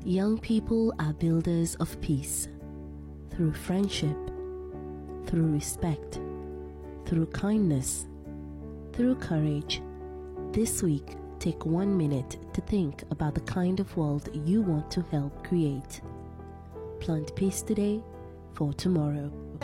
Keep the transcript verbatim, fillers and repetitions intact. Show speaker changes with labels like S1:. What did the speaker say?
S1: Young people are builders of peace through friendship, through respect, through kindness, through courage. This week, take one minute to think about the kind of world you want to help create. Plant peace today for tomorrow.